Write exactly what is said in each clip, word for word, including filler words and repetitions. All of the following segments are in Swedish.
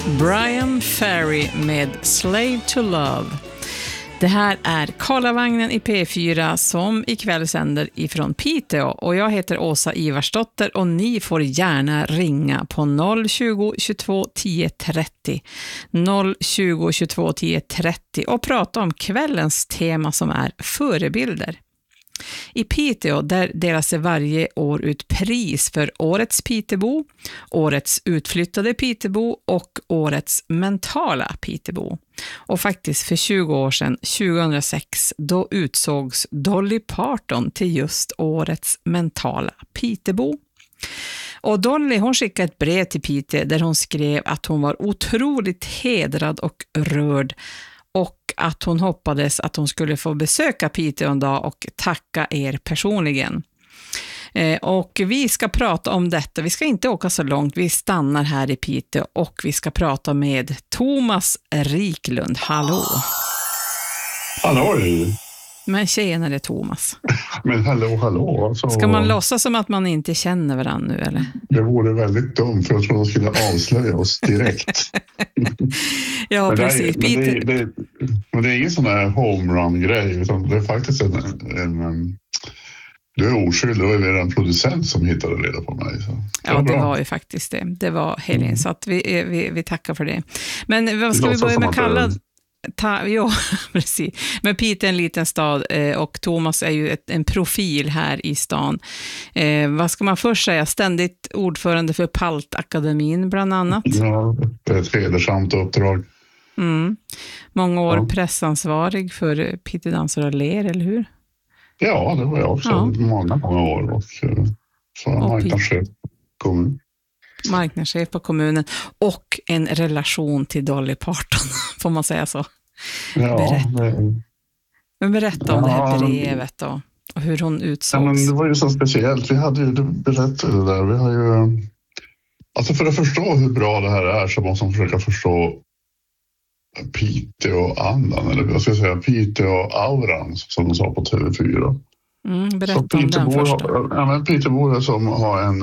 Bryan Ferry med Slave to Love. Det här är Karlavagnen i P fyra som ikväll sänder ifrån Piteå, och jag heter Åsa Ivarsdotter och ni får gärna ringa på noll tjugo, tjugotvå, tio trettio noll tjugo, tjugotvå, tio trettio och prata om kvällens tema som är förebilder. I Piteå där delas det varje år ut pris för årets Pitebo, årets utflyttade Pitebo och årets mentala Pitebo. Och faktiskt för tjugo år sedan, tjugohundrasex, då utsågs Dolly Parton till just årets mentala Pitebo. Och Dolly, hon skickade ett brev till Piteå där hon skrev att hon var otroligt hedrad och rörd, och att hon hoppades att hon skulle få besöka Piteå en dag och tacka er personligen. Eh, och vi ska prata om detta. Vi ska inte åka så långt. Vi stannar här i Piteå och vi ska prata med Thomas Riklund. Hallå! Hallå! Men tjenare Thomas. Men hallå, hallå. Alltså, ska man låtsas som att man inte känner varandra nu, eller? Det vore väldigt dumt, för jag tror de skulle avslöja oss direkt. Ja, men precis. Det är, men, det, det, men det är ingen sån här homerun-grej, utan det är faktiskt en... en, en du är oskyldig, det var ju en producent som hittade reda på mig. Så. Det ja, var det bra. var ju faktiskt det. Det var Helene, mm. så att vi, vi, vi tackar för det. Men vad ska det vi börja med att kalla... Det... Ta, ja, precis. Men Piteå är en liten stad eh, och Thomas är ju ett, en profil här i stan. Eh, vad ska man först säga? Ständigt ordförande för Paltakademin bland annat. Ja, det är ett hedersamt uppdrag. Mm. Många år ja. pressansvarig för Piteå Dansar och Ler, eller hur? Ja, det var jag också. Ja. Många, många år. Och så och marknadschef på kommunen. Marknadschef på kommunen och en relation till Dolly Parton, får man säga så? Ja, berätta. Det... Men berätta om ja, det här brevet då, och hur hon utsågs. Ja, men det var ju så speciellt. Vi hade ju, du berättade det där, vi har ju... Alltså för att förstå hur bra det här är så måste man försöka förstå Piteå-andan, eller jag ska säga Piteå-auran, som de sa på T V fyra. Mm, berätta om den först. Ja, men Piteå som har en...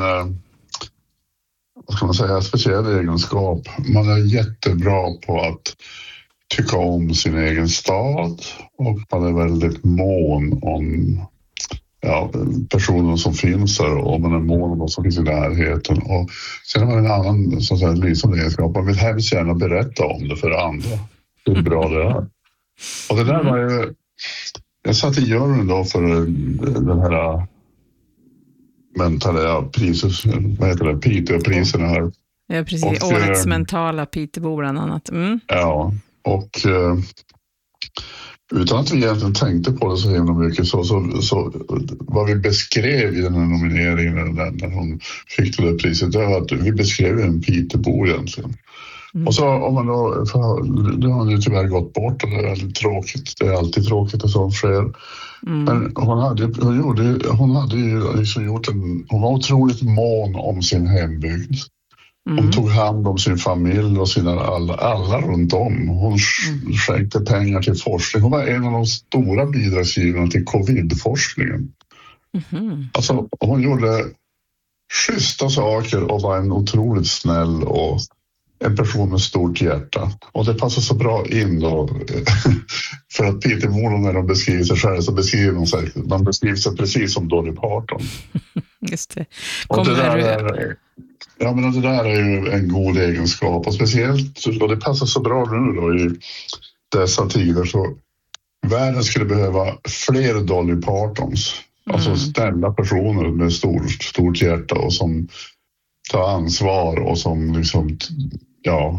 vad ska man säga, speciell egenskap. Man är jättebra på att tycka om sin egen stad, och man är väldigt mån om ja, personer som finns där, och man är mån om de som finns i närheten. Och sen har man en annan så att säga, lysande egenskap. Man vill hemskt gärna berätta om det för andra. Hur bra det är. Och det där var ju... Jag satt i juryn då för den här... mentala priser, vad heter det, Piteå-priserna här. Ja, precis. Och, årets äh, mentala Pitebo bland annat. Mm. Ja, och äh, utan att vi egentligen tänkte på det så himla mycket så, så, så vad vi beskrev i den här nomineringen när, när hon fick det där priset, det var att vi beskrev en Pitebo egentligen. Mm. Och så om man då, det har ju tyvärr gått bort och det är väldigt tråkigt. Det är alltid tråkigt att sånt sker. Mm. Men hon hade, hon, gjorde, hon hade ju liksom gjort en, hon var otroligt mån om sin hembygd. Hon mm. tog hand om sin familj och sina alla, alla runt om. Hon mm. skänkte pengar till forskning. Hon var en av de stora bidragsgivarna till covid-forskningen. Mm. Alltså hon gjorde schyssta saker och var en otroligt snäll och en person med stort hjärta. Och det passar så bra in då. För att Peter Molo, när de beskriver sig själv, så beskriver de sig, de beskriver sig precis som Dolly Parton. Just det. Och det där är, ja, men det där är ju en god egenskap. Och speciellt, och det passar så bra nu då i dessa tider, så världen skulle behöva fler Dolly Partons. Mm. Alltså ställa personer med stort, stort hjärta och som tar ansvar och som liksom, ja,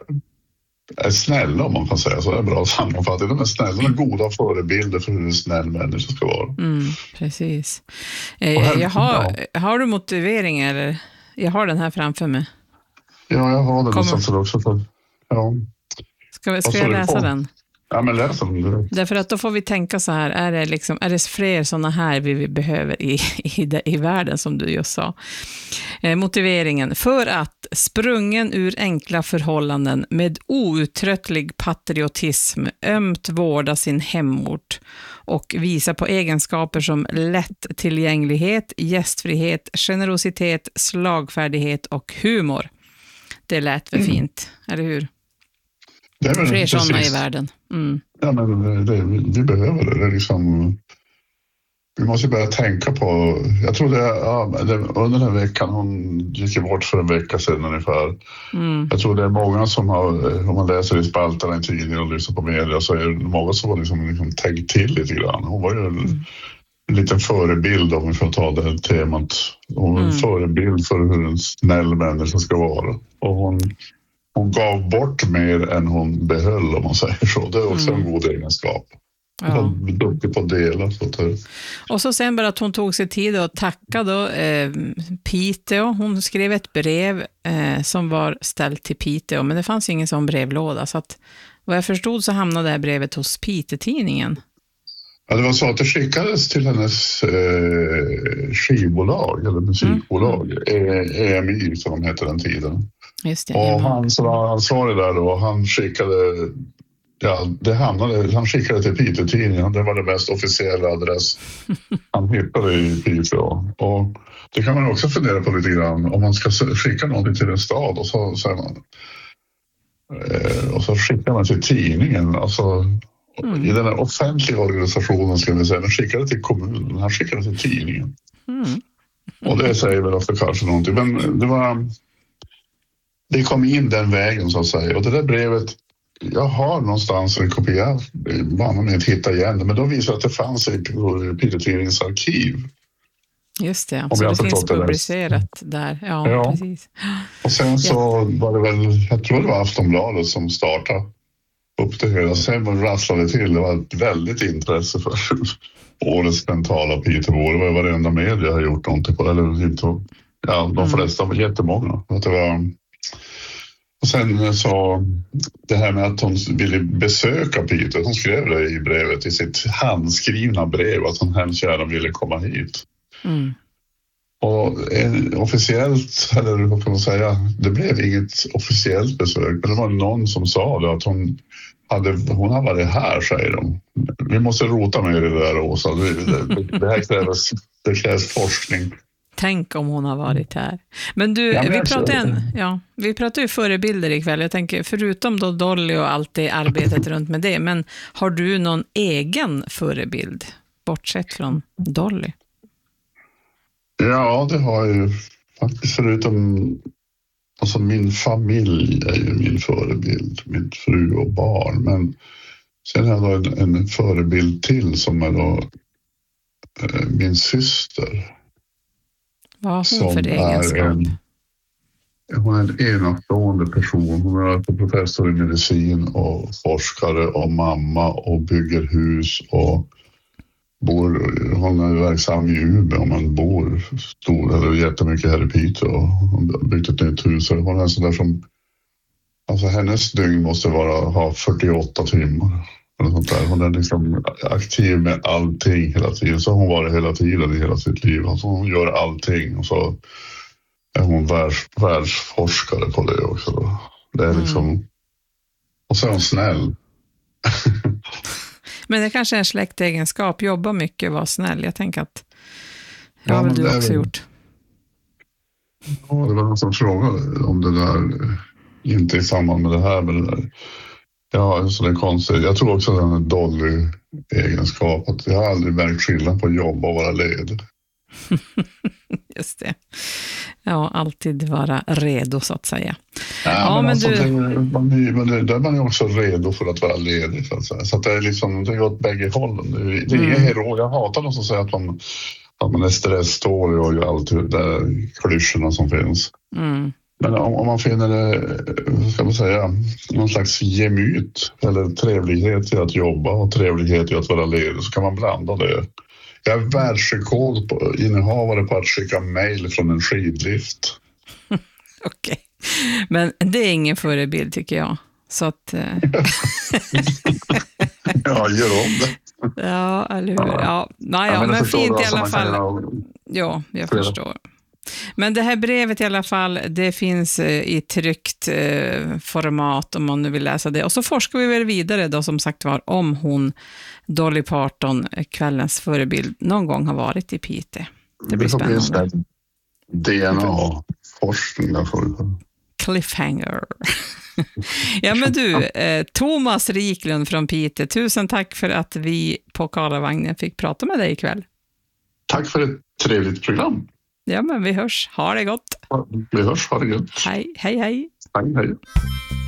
är snälla, om man kan säga så. Det är bra sammanfattning. De är snälla, de är goda förebilder för hur en snäll människa ska vara. Mm, precis. Eh, här, jag har, ja. har du motivering eller? Jag har den här framför mig. Ja, jag har den någonstans också. För, ja. Ska, ska jag läsa den? Ja, men läs den direkt. Därför att då får vi tänka så här, är det, liksom, är det fler sådana här vi, vi behöver i, i, i världen, som du just sa? Eh, motiveringen: för att sprungen ur enkla förhållanden med outtröttlig patriotism ömt vårda sin hemort och visa på egenskaper som lättillgänglighet, gästfrihet, generositet, slagfärdighet och humor. Det lät väl fint, eller hur? Det är väl fler precis. sådana i världen. Mm. Ja, men det, vi, vi behöver det. Det är liksom, vi måste börja tänka på... Jag tror det, ja, det under den här veckan, hon gick bort för en vecka sedan ungefär. Mm. Jag tror det är många som har, om man läser i spalterna i tidningen och lyssnar på media, så är det många som har liksom, liksom tänkt till lite grann. Hon var ju en, mm. en liten förebild, om vi får ta det här temat. Hon var en mm. förebild för hur en snäll människa ska vara. Och hon... Hon gav bort mer än hon behöll, om man säger så. Det är också mm. en god egenskap. Hon ja. var duktig på att dela. Så att det... Och så sen bara att hon tog sig tid att tacka då, eh, Piteå. Hon skrev ett brev eh, som var ställt till Piteå, men det fanns ingen sån brevlåda. Så att, vad jag förstod så hamnade det här brevet hos Piteå-tidningen. Ja, det var så att det skickades till hennes eh, skivbolag, eller musikbolag. Mm. E M I, som de hette den tiden. Just det, och han som var ansvarig där då, han skickade, ja, det hamnade, han skickade till Piteå-tidningen. Det var det mest officiella adress han hittade i Piteå. Och det kan man också fundera på lite grann, om man ska skicka någonting till en stad och så säger man, eh, och så skickar man till tidningen. Alltså, mm. i den här offentliga organisationen ska vi säga, den skickade till kommunen, han skickade till tidningen. Mm. Och det säger väl också kanske någonting, men det var... Det kom in den vägen, så att säga. Och det där brevet, jag har någonstans en kopia, vann med att hitta igen det, men då visar att det fanns i Piteå-tidningens arkiv. Just det, så det finns publicerat det där. Ja, ja, precis. Och sen så var det väl, jag tror det var Aftonbladet som startade upp det hela. Sen var det rasslade till, det var ett väldigt intresse för årets mentala Piteå. Det var varenda media har gjort någonting på, eller inte. Ja, de flesta var jättemånga. Att det var... Och sen så det här med att hon ville besöka Piteå. Hon skrev det i brevet, i sitt handskrivna brev, att hon hemskt gärna ville komma hit. Mm. Och en, officiellt, eller vad kan man säga, det blev inget officiellt besök, men det var någon som sa det, att hon hade, hon har varit här, säger de. Vi måste rota med det där, Åsa. Det, det, det här krävs, det krävs forskning. Tänk om hon har varit här. Men du, ja, men vi pratar en, ja, vi pratar ju förebilder ikväll. Jag tänker, förutom då Dolly och allt det arbetet runt med det, men har du någon egen förebild, bortsett från Dolly? Ja, det har jag ju faktiskt, förutom alltså min familj är ju min förebild, min fru och barn, men sen har jag en, en förebild till som är då eh, min syster. Vad har hon för egenskap? En, hon är en enastående person. Hon är professor i medicin och forskare och mamma och bygger hus och bor, hon är verksam i Umeå, men bor stor, eller jättemycket här i Piteå. Hon har byggt ett nytt hus. Hon är en sån där som, alltså hennes dygn måste vara, ha fyrtioåtta timmar. Eller sånt där. Hon är liksom aktiv med allting hela tiden. Så hon varit hela tiden i hela sitt liv. Alltså hon gör allting. Och så är hon världs, världsforskare på det också. Då. Det är liksom... Mm. Och så är hon snäll. Men det kanske är en släktegenskap. Jobba mycket, vara snäll. Jag tänker att det har ja, väl du också väl... gjort. Ja, det var någon som frågade om det där. Inte i samband med det här, men det där. Ja, så det är konstigt. Jag tror också att den är en dålig egenskap. Att jag har aldrig märkt skillnad på jobb och vara ledig. Just det. Ja, alltid vara redo, så att säga. Ja, ja men, men alltså, du... det, man, men det, där är man ju också redo för att vara ledig. Så att säga. Så att det är liksom, det går åt bägge hållen. Det, det är mm. ingen hero. Jag hatar någon som säger att man, att man är stresstålig och gör allt det där klyschorna som finns. Mm. Men om, om man finner det, ska man säga, någon slags gemyt eller trevlighet i att jobba och trevlighet i att vara ledig, så kan man blanda det. Jag är världsrekord på innehavare på att skicka mejl från en skidlift. Okej, okay. Men det är ingen förebild tycker jag. Så att... ja, gör om det. Ja, eller hur? Ja, nej, ja, ja, men, men fint i alla fall. Ha... Ja, jag Flera. förstår. Men det här brevet i alla fall, det finns i tryckt eh, format om man nu vill läsa det. Och så forskar vi väl vidare då, som sagt var, om hon, Dolly Parton, kvällens förebild, någon gång har varit i Piteå. Det blir spännande. D N A-forskning där för. cliffhanger. Ja, men du, eh, Thomas Riklund från Piteå, tusen tack för att vi på Karlavagnen fick prata med dig ikväll. Tack för ett trevligt program. Ja, men vi hörs. Ha det gott. Vi hörs, ha det gott. Hej, hej, hej. Hej, hej.